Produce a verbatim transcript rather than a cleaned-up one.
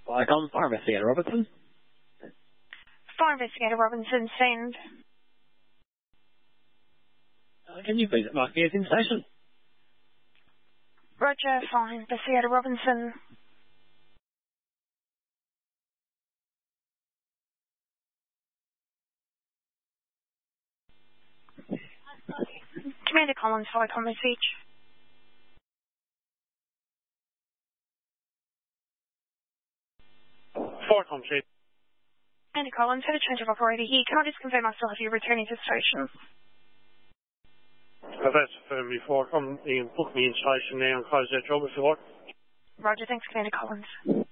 Welcome, Fire Investigator Robinson. Fire Investigator Robinson, send. Uh, can you please mark me as in station? Roger, Fire Investigator Robinson. Commander Collins, Viacom message. Viacom, Chief. Commander Collins, had a change of operator here. Can I just confirm I still have you returning to station? Uh, that's affirmed me, Viacom. You can book me in station now and close that job if you like. Roger, thanks, Commander Collins.